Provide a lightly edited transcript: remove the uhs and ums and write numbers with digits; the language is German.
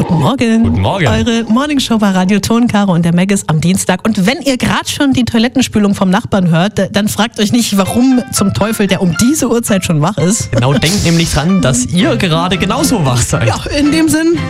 Guten Morgen. Guten Morgen. Eure Morningshow bei Radio Ton, Caro und der Meggis am Dienstag. Und wenn ihr gerade schon die Toilettenspülung vom Nachbarn hört, dann fragt euch nicht, warum zum Teufel der um diese Uhrzeit schon wach ist. Genau, denkt nämlich dran, dass ihr gerade genauso wach seid. Ja, in dem Sinn,